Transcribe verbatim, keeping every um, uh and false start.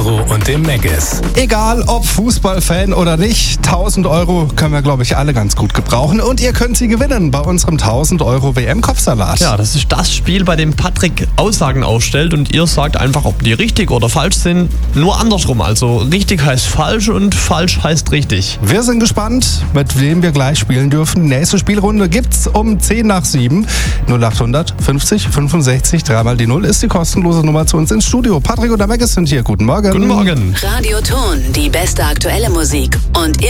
Caro und dem Meggis. Egal ob Fußballfan oder nicht, tausend Euro können wir, glaube ich, alle ganz gut gebrauchen. Und ihr könnt sie gewinnen bei unserem tausend Euro W M-Kopfsalat. Ja, das ist das Spiel, bei dem Patrick Aussagen aufstellt und ihr sagt einfach, ob die richtig oder falsch sind. Nur andersrum, also richtig heißt falsch und falsch heißt richtig. Wir sind gespannt, mit wem wir gleich spielen dürfen. Die nächste Spielrunde gibt's um zehn nach sieben. null acht fünfzig fünfundsechzig, dreimal die Null ist die kostenlose Nummer zu uns ins Studio. Patrick und der Meggis sind hier. Guten Morgen. Guten Morgen. Radio Ton, die beste aktuelle Musik und